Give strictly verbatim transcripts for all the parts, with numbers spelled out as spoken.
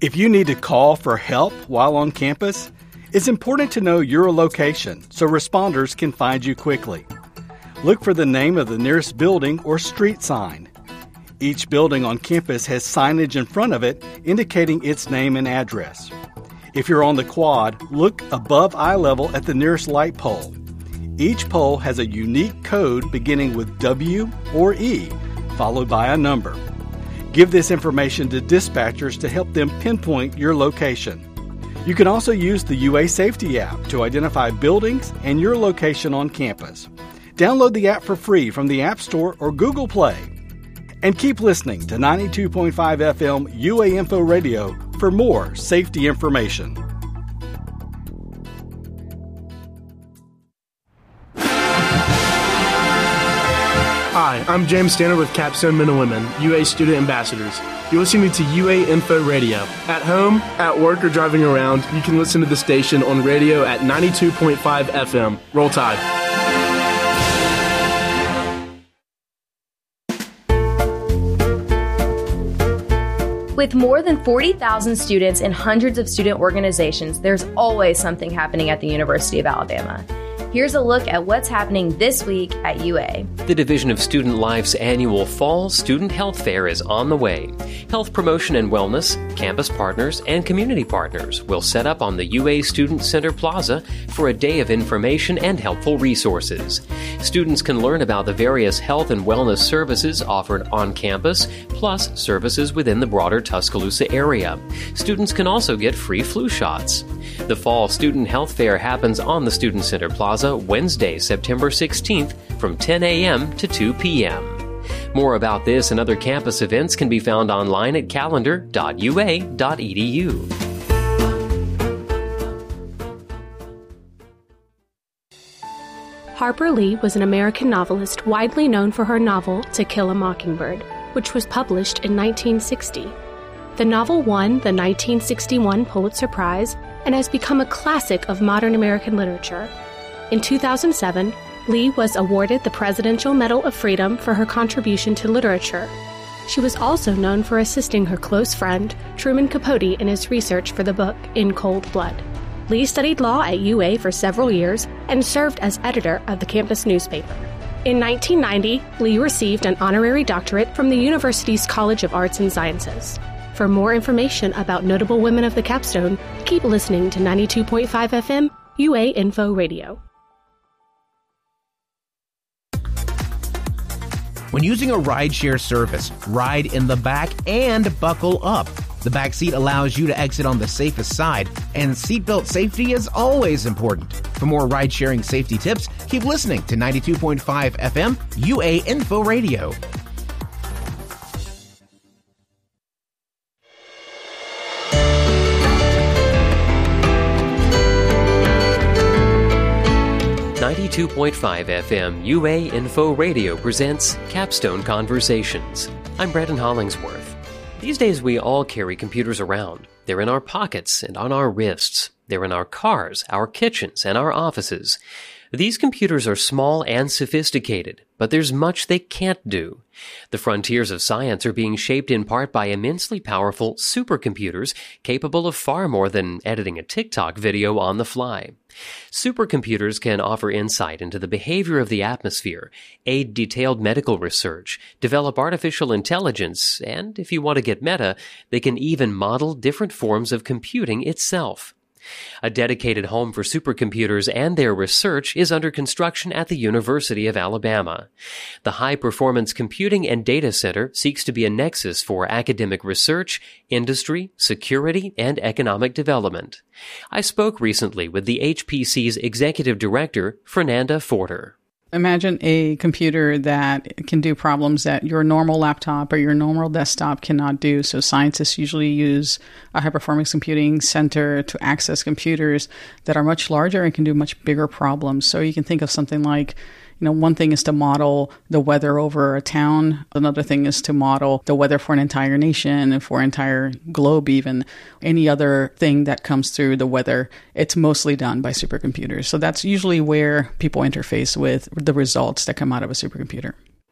If you need to call for help while on campus, it's important to know your location so responders can find you quickly. Look for the name of the nearest building or street sign. Each building on campus has signage in front of it indicating its name and address. If you're on the quad, look above eye level at the nearest light pole. Each pole has a unique code beginning with W or E, followed by a number. Give this information to dispatchers to help them pinpoint your location. You can also use the U A Safety app to identify buildings and your location on campus. Download the app for free from the App Store or Google Play. And keep listening to ninety-two point five F M U A Info Radio for more safety information. Hi, I'm James Stanner with Capstone Men and Women, U A Student Ambassadors. You're listening to U A Info Radio. At home, at work, or driving around, you can listen to the station on radio at ninety-two point five F M. Roll Tide. With more than forty thousand students and hundreds of student organizations, there's always something happening at the University of Alabama. Here's a look at what's happening this week at U A. The Division of Student Life's annual Fall Student Health Fair is on the way. Health promotion and wellness, campus partners, and community partners will set up on the U A Student Center Plaza for a day of information and helpful resources. Students can learn about the various health and wellness services offered on campus, plus services within the broader Tuscaloosa area. Students can also get free flu shots. The Fall Student Health Fair happens on the Student Center Plaza Wednesday, September sixteenth from ten a.m. to two p.m. More about this and other campus events can be found online at calendar dot u a dot e d u. Harper Lee was an American novelist widely known for her novel To Kill a Mockingbird, which was published in nineteen sixty. The novel won the nineteen sixty-one Pulitzer Prize and has become a classic of modern American literature. In two thousand seven, Lee was awarded the Presidential Medal of Freedom for her contribution to literature. She was also known for assisting her close friend, Truman Capote, in his research for the book In Cold Blood. Lee studied law at U A for several years and served as editor of the campus newspaper. In nineteen ninety, Lee received an honorary doctorate from the university's College of Arts and Sciences. For more information about notable women of the capstone, keep listening to ninety-two point five F M U A Info Radio. When using a rideshare service, ride in the back and buckle up. The back seat allows you to exit on the safest side, and seatbelt safety is always important. For more ride-sharing safety tips, keep listening to ninety-two point five F M U A Info Radio. ninety-two point five F M U A Info Radio presents Capstone Conversations. I'm Brandon Hollingsworth. These days we all carry computers around. They're in our pockets and on our wrists. They're in our cars, our kitchens, and our offices. These computers are small and sophisticated, but there's much they can't do. The frontiers of science are being shaped in part by immensely powerful supercomputers capable of far more than editing a TikTok video on the fly. Supercomputers can offer insight into the behavior of the atmosphere, aid detailed medical research, develop artificial intelligence, and, if you want to get meta, they can even model different forms of computing itself. A dedicated home for supercomputers and their research is under construction at the University of Alabama. The High Performance Computing and Data Center seeks to be a nexus for academic research, industry, security, and economic development. I spoke recently with the H P C's executive director, Fernanda Forter. Imagine a computer that can do problems that your normal laptop or your normal desktop cannot do. So scientists usually use a high-performance computing center to access computers that are much larger and can do much bigger problems. So you can think of something like, you know, one thing is to model the weather over a town. Another thing is to model the weather for an entire nation and for an entire globe even. Any other thing that comes through the weather, it's mostly done by supercomputers. So that's usually where people interface with the results that come out of a supercomputer.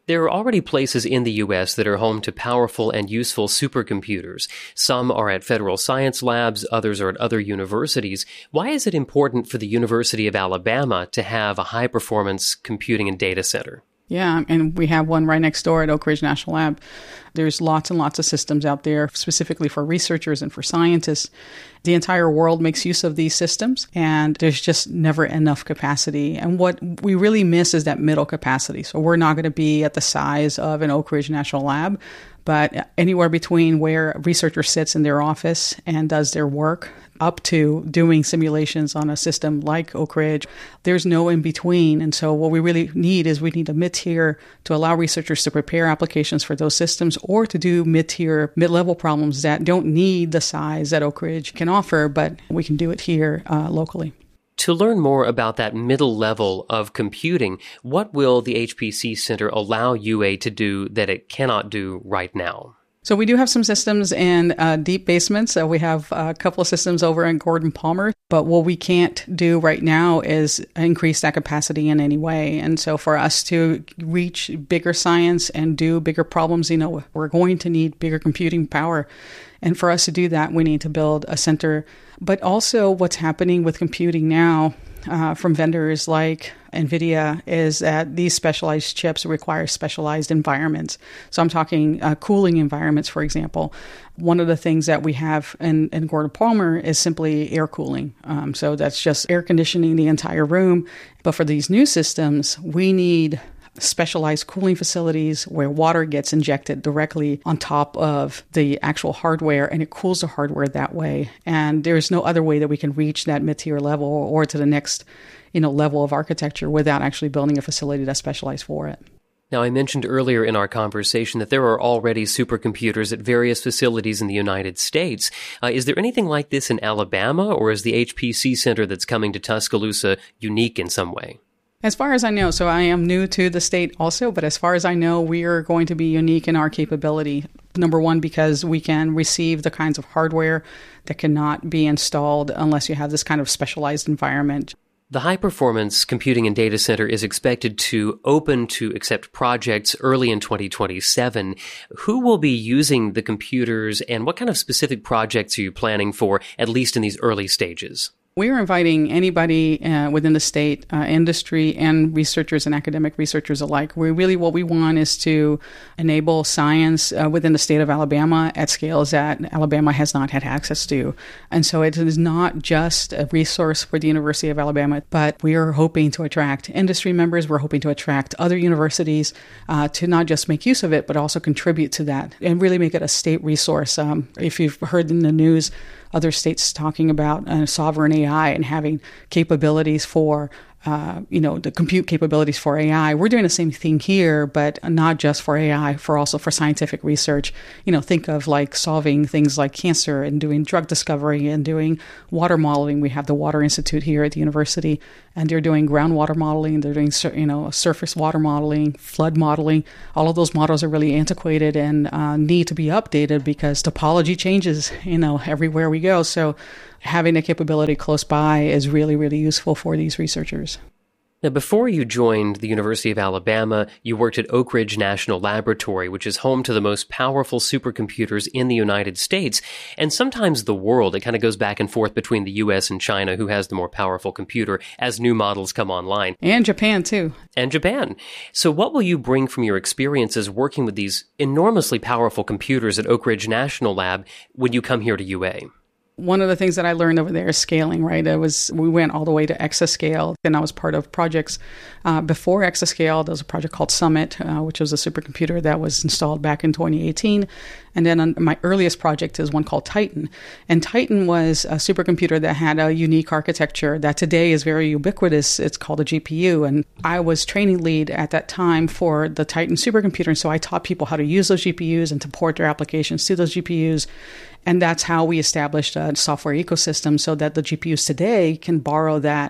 There are already places in the U S that are home to powerful and useful supercomputers. Some are at federal science labs, others are at other universities. Why is it important for the University of Alabama to have a high-performance computing and data center? Yeah, and we have one right next door at Oak Ridge National Lab. There's lots and lots of systems out there specifically for researchers and for scientists. The entire world makes use of these systems, and there's just never enough capacity. And what we really miss is that middle capacity. So we're not going to be at the size of an Oak Ridge National Lab, but anywhere between where a researcher sits in their office and does their work up to doing simulations on a system like Oak Ridge, there's no in between. And so what we really need is we need a mid-tier to allow researchers to prepare applications for those systems or to do mid-tier, mid-level problems that don't need the size that Oak Ridge can offer, but we can do it here uh, locally. To learn more about that middle level of computing, what will the H P C Center allow U A to do that it cannot do right now? So we do have some systems in uh, deep basements. Uh, we have a couple of systems over in Gordon Palmer. But what we can't do right now is increase that capacity in any way. And so for us to reach bigger science and do bigger problems, you know, we're going to need bigger computing power. And for us to do that, we need to build a center. But also what's happening with computing now uh, from vendors like NVIDIA is that these specialized chips require specialized environments. So I'm talking uh, cooling environments, for example. One of the things that we have in, in Gordon Palmer is simply air cooling. Um, so that's just air conditioning the entire room. But for these new systems, we need specialized cooling facilities where water gets injected directly on top of the actual hardware, and it cools the hardware that way. And there's no other way that we can reach that mid-tier level or to the next, you know, level of architecture without actually building a facility that's specialized for it. Now, I mentioned earlier in our conversation that there are already supercomputers at various facilities in the United States. Uh, is there anything like this in Alabama, or is the H P C Center that's coming to Tuscaloosa unique in some way? As far as I know, so I am new to the state also, but as far as I know, we are going to be unique in our capability. Number one, because we can receive the kinds of hardware that cannot be installed unless you have this kind of specialized environment. The high-performance computing and data center is expected to open to accept projects early in twenty twenty-seven. Who will be using the computers, and what kind of specific projects are you planning for, at least in these early stages? We are inviting anybody uh, within the state, uh, industry, and researchers and academic researchers alike. We really, what we want is to enable science uh, within the state of Alabama at scales that Alabama has not had access to. And so it is not just a resource for the University of Alabama, but we are hoping to attract industry members. We're hoping to attract other universities uh, to not just make use of it, but also contribute to that and really make it a state resource. Um, if you've heard in the news, other states talking about uh, sovereign A I and having capabilities for, uh, you know, the compute capabilities for A I. We're doing the same thing here, but not just for A I, for also for scientific research. You know, think of like solving things like cancer and doing drug discovery and doing water modeling. We have the Water Institute here at the university, and they're doing groundwater modeling. They're doing, you know, surface water modeling, flood modeling. All of those models are really antiquated and uh, need to be updated because topology changes, you know, everywhere we go. So having a capability close by is really, really useful for these researchers. Now, before you joined the University of Alabama, you worked at Oak Ridge National Laboratory, which is home to the most powerful supercomputers in the United States, and sometimes the world. It kind of goes back and forth between the U S and China, who has the more powerful computer, as new models come online. And Japan, too. And Japan. So what will you bring from your experiences working with these enormously powerful computers at Oak Ridge National Lab when you come here to U A? One of the things that I learned over there is scaling, right? It was, we went all the way to exascale, and I was part of projects uh, before exascale. There was a project called Summit, uh, which was a supercomputer that was installed back in twenty eighteen. And then on, my earliest project is one called Titan. And Titan was a supercomputer that had a unique architecture that today is very ubiquitous. It's called a G P U. And I was training lead at that time for the Titan supercomputer. And so I taught people how to use those G P Us and to port their applications to those G P Us. And that's how we established a software ecosystem so that the G P Us today can borrow that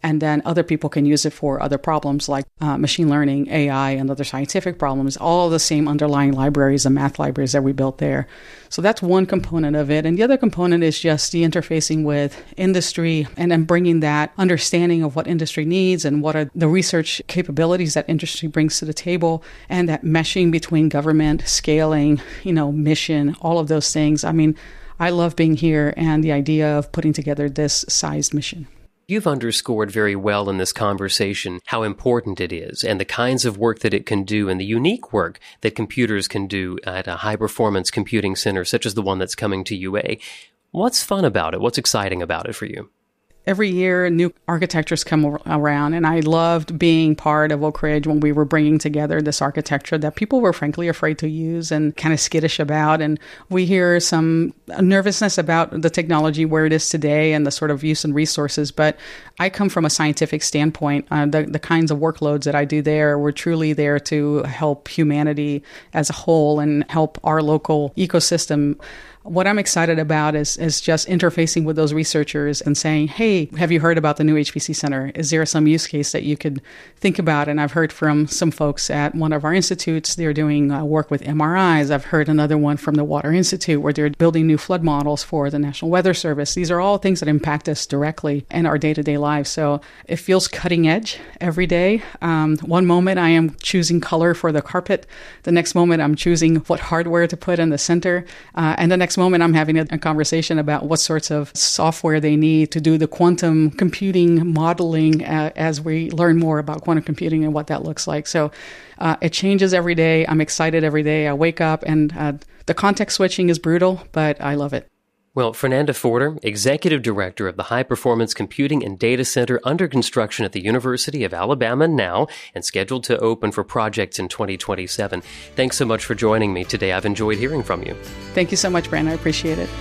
And then other people can use it for other problems like uh, machine learning, A I, and other scientific problems, all the same underlying libraries and math libraries that we built there. So that's one component of it. And the other component is just the interfacing with industry and then bringing that understanding of what industry needs and what are the research capabilities that industry brings to the table, and that meshing between government, scaling, you know, mission, all of those things. I mean, I love being here and the idea of putting together this sized mission. You've underscored very well in this conversation how important it is and the kinds of work that it can do and the unique work that computers can do at a high-performance computing center such as the one that's coming to U A. What's fun about it? What's exciting about it for you? Every year, new architectures come around, and I loved being part of Oak Ridge when we were bringing together this architecture that people were frankly afraid to use and kind of skittish about. And we hear some nervousness about the technology where it is today and the sort of use and resources. But I come from a scientific standpoint. Uh, the, the kinds of workloads that I do there, we're truly there to help humanity as a whole and help our local ecosystem. What I'm excited about is is just interfacing with those researchers and saying, hey, have you heard about the new H P C Center? Is there some use case that you could think about? And I've heard from some folks at one of our institutes, they're doing uh, work with M R Is. I've heard another one from the Water Institute where they're building new flood models for the National Weather Service. These are all things that impact us directly in our day-to-day lives. So it feels cutting edge every day. Um, one moment I am choosing color for the carpet. The next moment I'm choosing what hardware to put in the center. Uh, and the next moment I'm having a, a conversation about what sorts of software they need to do the quantum computing modeling uh, as we learn more about quantum computing and what that looks like. So uh, it changes every day. I'm excited every day. I wake up and uh, the context switching is brutal, but I love it. Well, Fernanda Forder, Executive Director of the High Performance Computing and Data Center under construction at the University of Alabama now and scheduled to open for projects in twenty twenty-seven. Thanks so much for joining me today. I've enjoyed hearing from you. Thank you so much, Brandon. I appreciate it.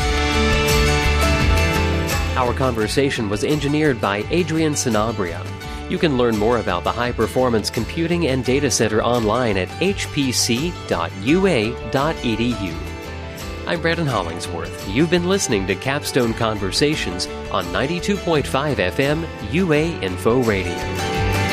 Our conversation was engineered by Adrian Sanabria. You can learn more about the High Performance Computing and Data Center online at h p c dot u a dot e d u. I'm Brandon Hollingsworth. You've been listening to Capstone Conversations on ninety-two point five F M U A Info Radio.